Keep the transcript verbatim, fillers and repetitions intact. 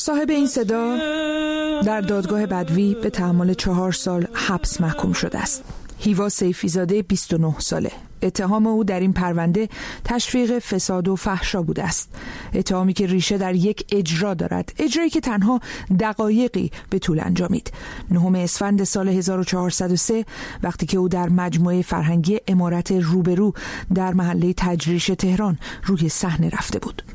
صاحب این صدا در دادگاه بدوی به تحمل چهار سال حبس محکوم شده است. هیوا سیفی‌زاده بیست و نه ساله. اتهام او در این پرونده تشویق فساد و فحشا بوده است. اتهامی که ریشه در یک اجرا دارد، اجرایی که تنها دقایقی به طول انجامید. نهم اسفند سال هزار و چهارصد و سه وقتی که او در مجموعه فرهنگی عمارت روبرو در محله تجریش تهران روی صحنه رفته بود.